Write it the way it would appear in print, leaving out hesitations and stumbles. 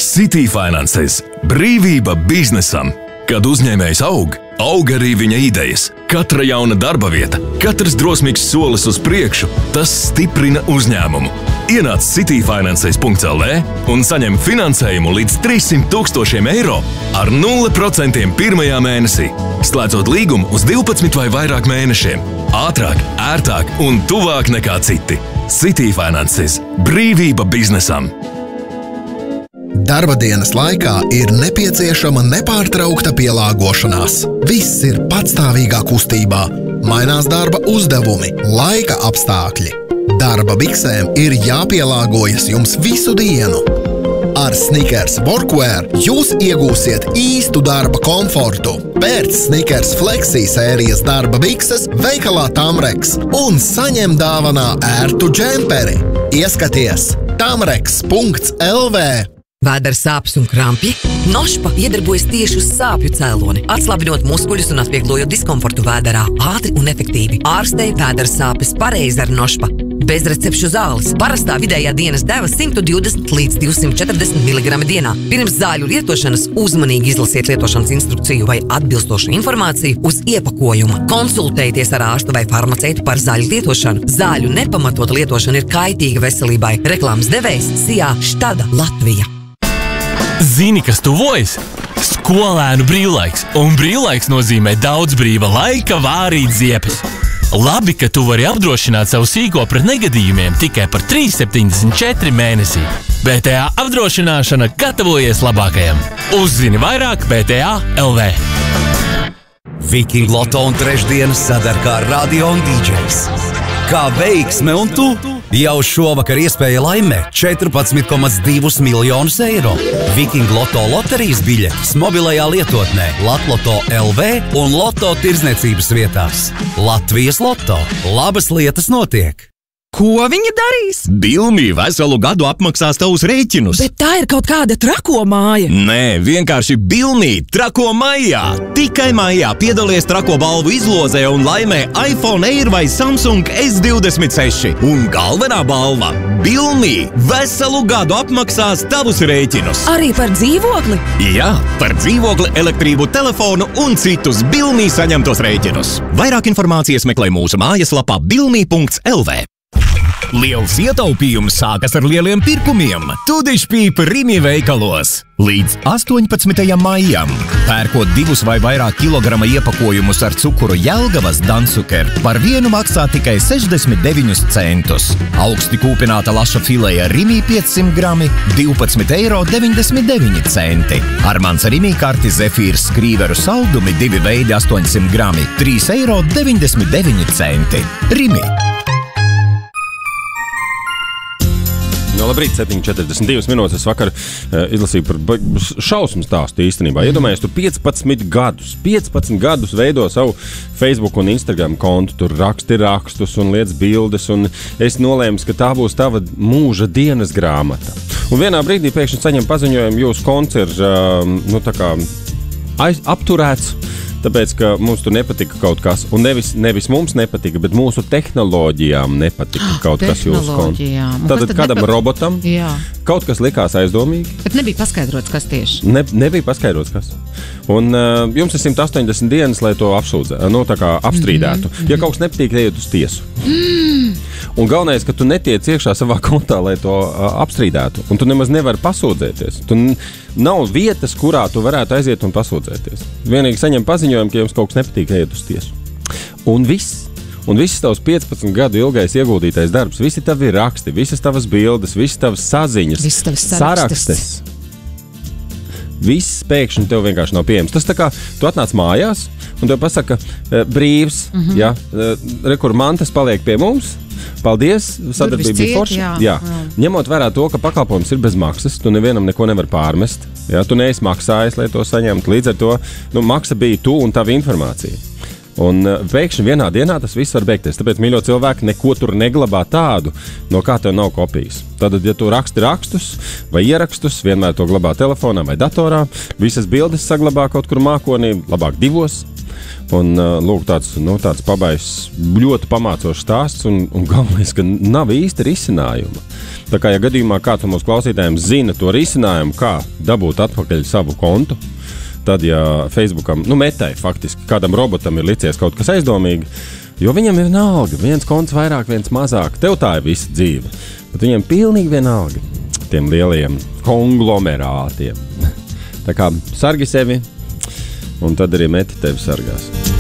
City Finances – brīvība biznesam. Kad uzņēmējs aug arī viņa idejas. Katra jauna darba vieta, katrs drosmīgs solis uz priekšu, tas stiprina uzņēmumu. Ienāc cityfinances.lv un saņem finansējumu līdz 300 000 eiro ar 0% pirmajā mēnesī, slēdzot līgumu uz 12 vai vairāk mēnešiem. Ātrāk, ērtāk un tuvāk nekā citi. City Finances – brīvība biznesam. Darba dienas laikā ir nepieciešama nepārtraukta pielāgošanās. Viss ir patstāvīgā kustībā. Mainās darba uzdevumi, laika apstākļi. Darba biksēm ir jāpielāgojas jums visu dienu. Ar Snickers Workwear jūs iegūsiet īstu darba komfortu. Pērc Snickers Flexi sērijas darba bikses veikalā Tamreks un saņem dāvanā ērtu džemperi. Ieskaties tamreks.lv. Vēdera sāpes un krampji? Nošpa iedarbojas tieši uz sāpju cēloni, atslabinot muskuļus un atvieglojot diskomfortu vēderā, ātri un efektīvi. Ārstē vēdera sāpes pareizi ar Nošpa. Bez recepšu zāles. Parastā vidējā dienas deva 120 līdz 240 mg dienā. Pirms zāļu lietošanas uzmanīgi izlasiet lietošanas instrukciju vai atbilstošu informāciju uz iepakojuma. Konsultējieties ar ārstu vai farmaceitu par zāļu lietošanu. Zāļu nepamatota lietošana ir kaitīga veselībai. Reklāmas devējs Sijā Štada, Latvija. Zini, kas tuvojas? Skolēnu brīvlaiks, un brīvlaiks nozīmē daudz brīva laika vārīt ziepes. Labi, ka tu vari apdrošināt savu sīko pret negadījumiem tikai par 3,74 mēnesī. BTA apdrošināšana gatavojies labākajam. Uzzini vairāk BTA LV. Viking Loto un trešdienas sadarkā ar radio un DJs. Kā veiksme un tu? Jau šovakar iespēja laimēt 14,2 miljonus eiro. Viking Loto loterijas biļetes mobilajā lietotnē Latloto LV un Loto tirdzniecības vietās. Latvijas Loto. Labas lietas notiek! Ko viņa darīs? Bilmī veselu gadu apmaksās tavus rēķinus. Bet tā ir kaut kāda trako māja. Nē, vienkārši Bilmī trako maijā. Tikai maijā piedalies trako balvu izlozē un laimē iPhone Air vai Samsung S26. Un galvenā balva – Bilmī veselu gadu apmaksās tavus rēķinus. Arī par dzīvokli? Jā, par dzīvokli, elektrību, telefonu un citus Bilmī saņemtos rēķinus. Vairāk informācijas meklē mūsu mājaslapā bilmī.lv. Liels ietaupījums sākas ar lieliem pirkumiem. Tudišpīpa Rimi veikalos. Līdz 18. maijam. Pērkot 2 vai vairāk kilograma iepakojumus ar cukuru Jelgavas Dansuker, par vienu maksā tikai 69 centus. Augsti kūpināta laša fileja Rimi 500 grami, 12,99 centi. Armāns Rimi karti Zefīrs skrīveru saldumi 2 veidi 800 grami, 3,99 centi. Rimi. No, labrīt, 7:42 minūtes. Es vakar izlasīju par šausmu stāstu īstenībā. Iedomājies, tu 15 gadus veido savu Facebook un Instagram kontu, tur raksti rakstus un liec bildes, un es nolēmu, ka tā būs tava mūža dienas grāmata. Un vienā brīdī pēkšņi saņem paziņojumu, jūsu konts ir apturēts, tāpēc, ka mums tur nepatika kaut kas, un nevis mums nepatika, bet mūsu tehnoloģijām nepatika kaut kas jūsu kontu. Tātad kādam robotam kaut kas likās aizdomīgi. Bet nebija paskaidrots, kas tieši. Nebija paskaidrots, kas. Un jums ir 180 dienas, lai to apstrīdētu. Ja kaut kas nepatīk, ejiet uz tiesu. Un galvenais, ka tu netiec iekšā savā kontā, lai to apstrīdētu. Un tu nemaz nevari pasūdzēties. Nav vietas, kurā tu varētu aiziet un pasūdzēties. Vienīgi saņem paziņojumu, ka jums kaut kas nepatīk, ejiet uz tiesu. Un viss. Un viss tavs 15 gadu ilgais ieguldītais darbs, visi tavi raksti, visas tavas bildes, visas tavas saziņas, sarakstes. Viss pēkšņi tev vienkārši nav pieejams. Tas tā kā tu atnāc mājās un tev pasaka brīvs, kur mantas paliek pie mums. Paldies, sadarbība bija forša. Jā. Ņemot vērā to, ka pakalpojums ir bez maksas, tu nevienam neko nevar pārmest. Jā, tu neesi maksājis, lai to saņemtu. Līdz ar to maksa bija tu un tava informācija. Un pēkšņi vienā dienā tas viss var beigties. Tāpēc, mīļo cilvēki, neko tur neglabā tādu, no kā tev nav kopijas. Tātad, ja tu raksti rakstus vai ierakstus, vienmēr to glabā telefonā vai datorā. Visas bildes saglabā kaut kur mākonī, labāk 2. Un lūk, tāds pabaigs ļoti pamācošs stāsts, un galvenais, ka nav īsti risinājuma. Tā kā, ja gadījumā kāds no mūsu klausītājiem zina to risinājumu, kā dabūt atpakaļ savu kontu, tad, ja Facebookam, metai faktiski, kādam robotam ir licies kaut kas aizdomīgi, jo viņam ir vienalga, viens konts vairāk, viens mazāk, tev tā ir visa dzīve, bet viņam pilnīgi vienalga tiem lielajiem konglomerātiem. Tā kā sargi sevi, un tad arī meti tevi sargās.